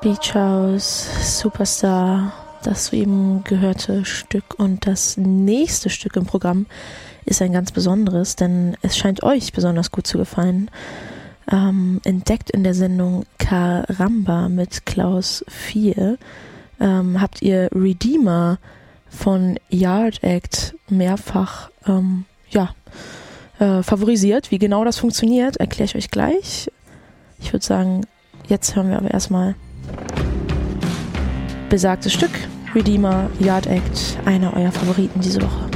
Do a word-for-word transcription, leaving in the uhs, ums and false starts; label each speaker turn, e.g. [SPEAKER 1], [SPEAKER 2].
[SPEAKER 1] Beach House, Superstar, das soeben gehörte Stück. Und das nächste Stück im Programm ist ein ganz besonderes, denn es scheint euch besonders gut zu gefallen. Ähm, entdeckt in der Sendung Caramba mit Klaus vier ähm, habt ihr Redeemer von Yard Act mehrfach ähm, ja, äh, favorisiert. Wie genau das funktioniert, erkläre ich euch gleich. Ich würde sagen, jetzt hören wir aber erstmal besagtes Stück, Redeemer, Yard Act, einer eurer Favoriten diese Woche.